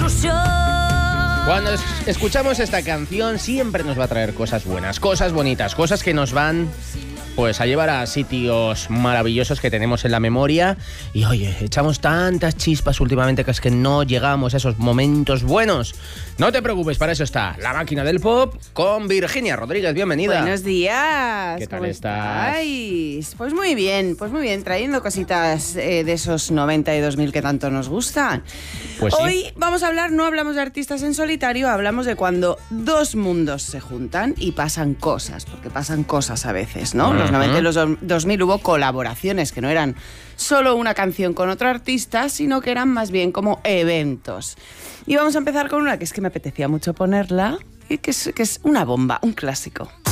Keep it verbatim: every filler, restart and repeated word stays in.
Cuando es- escuchamos esta canción siempre nos va a traer cosas buenas, cosas bonitas, cosas que nos van pues a llevar a sitios maravillosos que tenemos en la memoria. Y oye, echamos tantas chispas últimamente que es que no llegamos a esos momentos buenos. No te preocupes, para eso está La Máquina del Pop con Virginia Rodríguez. Bienvenida. Buenos días. ¿Qué tal ¿Cómo estás? estáis? Pues muy bien, pues muy bien, trayendo cositas eh, de esos noventa y dos mil que tanto nos gustan. Pues sí. Hoy vamos a hablar, no hablamos de artistas en solitario, hablamos de cuando dos mundos se juntan y pasan cosas, porque pasan cosas a veces, ¿no? Uh-huh. Los noventa y los dos mil hubo colaboraciones que no eran solo una canción con otro artista, sino que eran más bien como eventos. Y vamos a empezar con una que es que me apetecía mucho ponerla, y que es, que es una bomba, un clásico.